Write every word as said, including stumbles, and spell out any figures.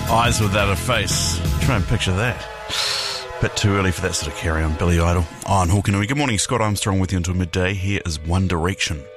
Eyes without a face. Try and picture that. Bit too early for that sort of carry on. Billy Idol. Oh, on Hawkenui. Good morning, Scott Armstrong with you until midday. Here is One Direction.